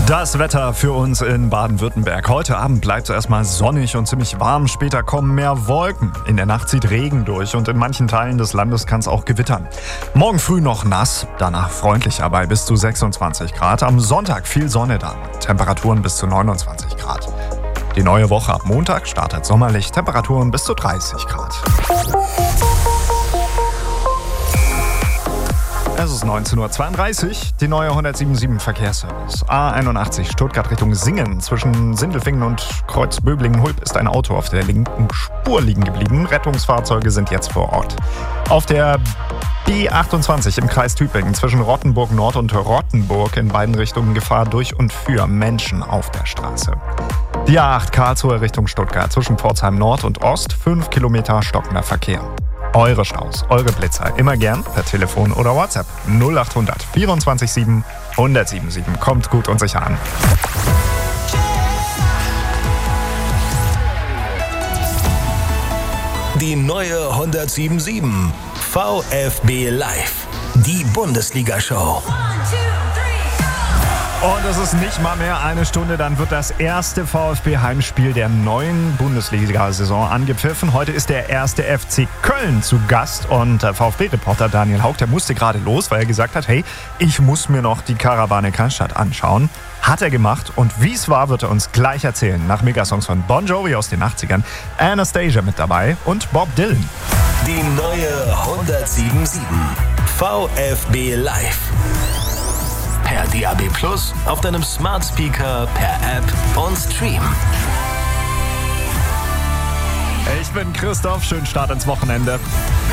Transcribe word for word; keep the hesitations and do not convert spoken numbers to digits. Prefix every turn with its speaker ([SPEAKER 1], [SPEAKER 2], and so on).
[SPEAKER 1] Das Wetter für uns in Baden-Württemberg. Heute Abend bleibt es erstmal sonnig und ziemlich warm. Später kommen mehr Wolken. In der Nacht zieht Regen durch und in manchen Teilen des Landes kann es auch gewittern. Morgen früh noch nass, danach freundlicher bei bis zu sechsundzwanzig Grad. Am Sonntag viel Sonne dann. Temperaturen bis zu neunundzwanzig Grad. Die neue Woche ab Montag startet sommerlich. Temperaturen bis zu dreißig Grad. Es ist neunzehn Uhr zweiunddreißig, die neue hundertsieben Verkehrsservice. A einundachtzig Stuttgart Richtung Singen. Zwischen Sindelfingen und Kreuzböblingen-Hulb ist ein Auto auf der linken Spur liegen geblieben. Rettungsfahrzeuge sind jetzt vor Ort. Auf der B achtundzwanzig im Kreis Tübingen zwischen Rottenburg Nord und Rottenburg in beiden Richtungen Gefahr durch und für Menschen auf der Straße. Die A acht Karlsruhe Richtung Stuttgart zwischen Pforzheim Nord und Ost, fünf Kilometer stockender Verkehr. Eure Staus, eure Blitzer, immer gern per Telefon oder WhatsApp null acht hundert vierundzwanzig sieben hundertsiebenundsiebzig. Kommt gut und sicher an.
[SPEAKER 2] Die neue hundertsiebenundsiebzig VfB Live, die Bundesliga-Show.
[SPEAKER 1] Und es ist nicht mal mehr eine Stunde, dann wird das erste VfB-Heimspiel der neuen Bundesliga-Saison angepfiffen. Heute ist der erste F C Köln zu Gast und der VfB-Reporter Daniel Hauck, der musste gerade los, weil er gesagt hat, hey, ich muss mir noch die Karawane Cannstatt anschauen. Hat er gemacht und wie es war, wird er uns gleich erzählen. Nach Megasongs von Bon Jovi aus den achtzigern, Anastasia mit dabei und Bob Dylan.
[SPEAKER 2] Die neue hundertsiebenundsiebzig VfB Live. Per D A B Plus, auf deinem Smart Speaker, per App und Stream.
[SPEAKER 1] Ich bin Christoph, schönen Start ins Wochenende.